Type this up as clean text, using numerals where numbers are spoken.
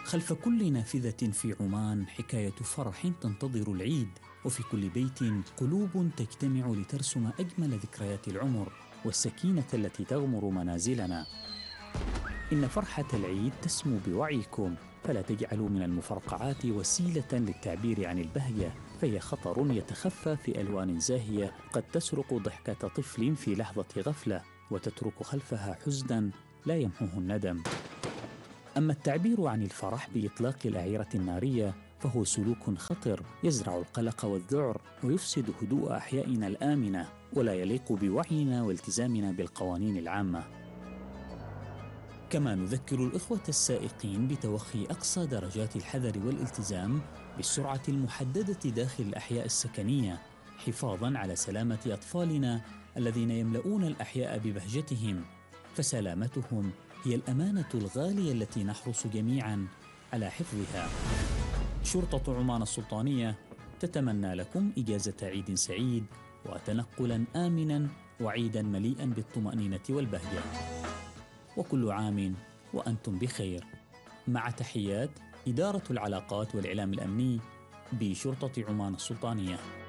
خلف كل نافذة في عمان حكاية فرح تنتظر العيد، وفي كل بيت قلوب تجتمع لترسم أجمل ذكريات العمر والسكينة التي تغمر منازلنا. إن فرحة العيد تسمو بوعيكم، فلا تجعلوا من المفرقعات وسيلة للتعبير عن البهجة، فهي خطر يتخفى في ألوان زاهية قد تسرق ضحكة طفل في لحظة غفلة وتترك خلفها حزنا لا يمحوه الندم. أما التعبير عن الفرح بإطلاق الأعيرة النارية فهو سلوك خطر يزرع القلق والذعر ويفسد هدوء أحيائنا الآمنة، ولا يليق بوعينا والتزامنا بالقوانين العامة. كما نذكر الإخوة السائقين بتوخي أقصى درجات الحذر والالتزام بالسرعة المحددة داخل الأحياء السكنية، حفاظاً على سلامة أطفالنا الذين يملؤون الأحياء ببهجتهم، فسلامتهم هي الأمانة الغالية التي نحرص جميعاً على حفظها. شرطة عمان السلطانية تتمنى لكم إجازة عيد سعيد وتنقلاً آمناً وعيداً مليئاً بالطمأنينة والبهجة، وكل عام وأنتم بخير. مع تحيات إدارة العلاقات والإعلام الأمني بشرطة عمان السلطانية.